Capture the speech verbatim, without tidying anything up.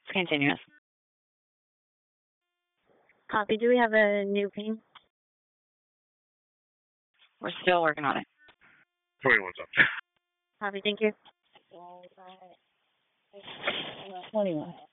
Continuous. Copy. Do we have a new ping? We're still working on it. twenty-one's up. Copy. Thank you. twenty-one.